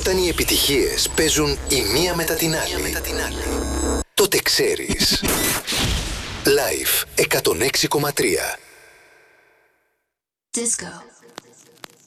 Όταν οι επιτυχίες παίζουν η μία μετά την άλλη, τότε ξέρεις. Live 106,3. Disco.